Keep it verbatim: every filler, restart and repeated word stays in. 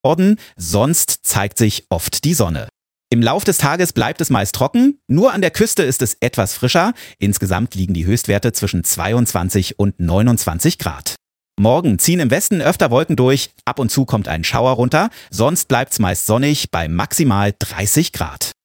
Norden, sonst zeigt sich oft die Sonne. Im Lauf des Tages bleibt es meist trocken, nur an der Küste ist es etwas frischer. Insgesamt liegen die Höchstwerte zwischen zweiundzwanzig und neunundzwanzig Grad. Morgen ziehen im Westen öfter Wolken durch, ab und zu kommt ein Schauer runter, sonst bleibt's meist sonnig bei maximal dreißig Grad.